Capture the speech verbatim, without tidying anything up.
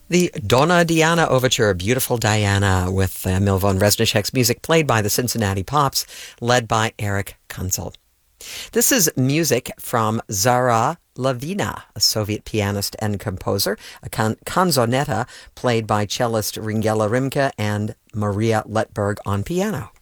The Donna Diana Overture, Beautiful Diana, with uh, Emil von Reznicek's music played by the Cincinnati Pops, led by Eric Kunzel. This is music from Zara Lavina, a Soviet pianist and composer, a can- canzonetta played by cellist Ringela Rimke and Maria Letberg on piano.